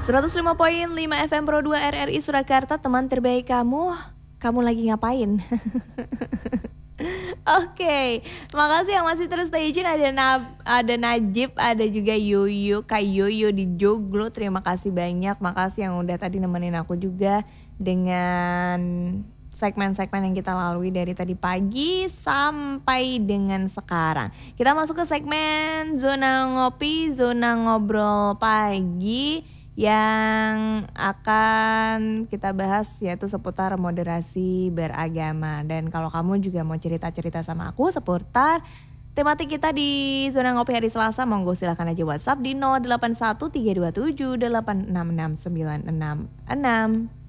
105.5 FM Pro 2 RRI Surakarta, teman terbaik kamu. Kamu lagi ngapain? Oke, makasih yang masih terus stay tune. Ada Najib, ada juga Yoyo, Kak Yoyo di Joglo. Terima kasih banyak, makasih yang udah tadi nemenin aku juga dengan segmen-segmen yang kita lalui dari tadi pagi sampai dengan sekarang. Kita masuk ke segmen Zona Ngopi, Zona Ngobrol Pagi, yang akan kita bahas yaitu seputar moderasi beragama. Dan kalau kamu juga mau cerita-cerita sama aku seputar tematik kita di Zona Ngopi hari Selasa, monggo silakan aja WhatsApp di 081327866966.